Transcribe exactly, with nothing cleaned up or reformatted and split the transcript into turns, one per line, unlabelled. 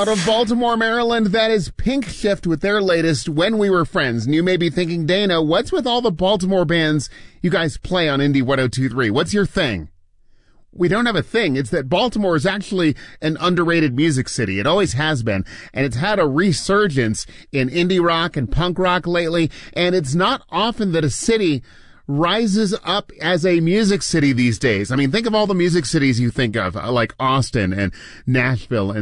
Out of Baltimore, Maryland, that is Pink Shift with their latest When We Were Friends. And you may be thinking, Dana, what's with all the Baltimore bands you guys play on Indie one oh two point three? What's your thing? We don't have a thing. It's that Baltimore is actually an underrated music city. It always has been. And it's had a resurgence in indie rock and punk rock lately. And it's not often that a city rises up as a music city these days. I mean, think of all the music cities you think of, like Austin and Nashville and